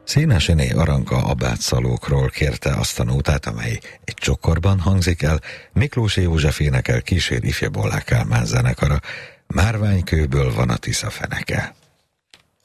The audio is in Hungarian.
Szénásiné Aranka abátszalókról kérte azt a nótát, amely egy csokorban hangzik el, Miklós József énekel, kísér ifja Bollák Kálmán zenekara, Márványkőből van a Tisza feneke.